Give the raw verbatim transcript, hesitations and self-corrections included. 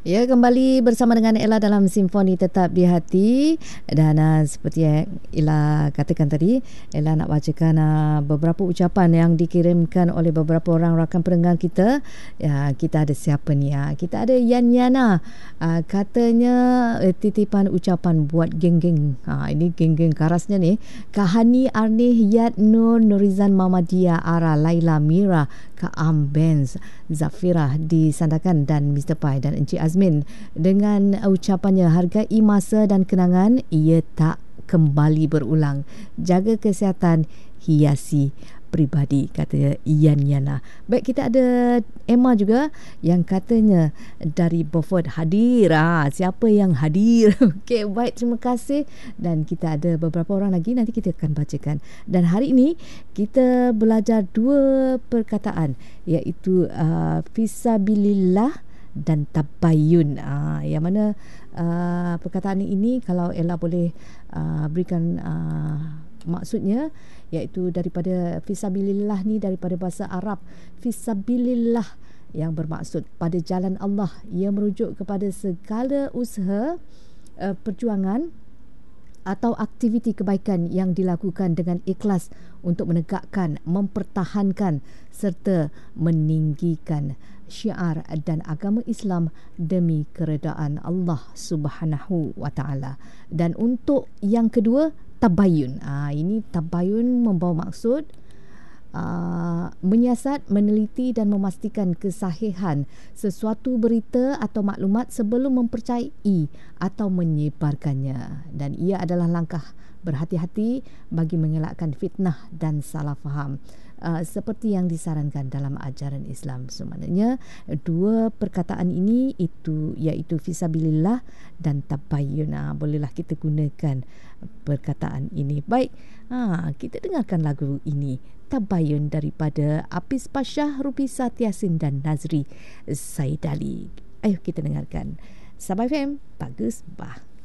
Ya, kembali bersama dengan Ella dalam Simfoni Tetap di Hati. Dan uh, seperti yang Ella katakan tadi, Ella nak bacakan uh, beberapa ucapan yang dikirimkan oleh beberapa orang rakan pendengar kita. Ya, kita ada siapa ni? Ya? Kita ada Yan Yana. Uh, katanya uh, titipan ucapan buat geng-geng. Ha, ini geng-geng karasnya ni. Kahani Arnih Yat Nur Nurizan Mamadia Ara Laila Mira Kaam Benz Zafirah disandarkan dan Mister Pai dan Encik Azmin dengan ucapannya, hargai masa dan kenangan, ia tak kembali berulang. Jaga kesihatan, hiasi peribadi, kata Yan Yana. Baik, kita ada Emma juga yang katanya dari Beaufort hadir. Ha, siapa yang hadir? Okey, baik, terima kasih. Dan kita ada beberapa orang lagi, nanti kita akan bacakan. Dan hari ini kita belajar dua perkataan, iaitu uh, fisabilillah dan tabayun. Uh, yang mana uh, perkataan ini kalau Ella boleh uh, berikan uh, maksudnya, iaitu daripada fisabilillah ni daripada bahasa Arab fisabilillah yang bermaksud pada jalan Allah. Ia merujuk kepada segala usaha, uh, perjuangan atau aktiviti kebaikan yang dilakukan dengan ikhlas untuk menegakkan, mempertahankan serta meninggikan syiar dan agama Islam demi keredaan Allah Subhanahu wa taala. Dan untuk yang kedua, tabayun. Ah, ini tabayun membawa maksud uh, menyiasat, meneliti dan memastikan kesahihan sesuatu berita atau maklumat sebelum mempercayai atau menyebarkannya. Dan ia adalah langkah berhati-hati bagi mengelakkan fitnah dan salah faham. Uh, seperti yang disarankan dalam ajaran Islam. So, maknanya dua perkataan ini itu iaitu fisabilillah dan tabayyun. Ha, bolehlah kita gunakan perkataan ini. Baik, ha, kita dengarkan lagu ini, Tabayyun, daripada Apis Pasyah, Rupisa Yasin dan Nazri Saidali. Ayo kita dengarkan. Sabah F M, bagus bah.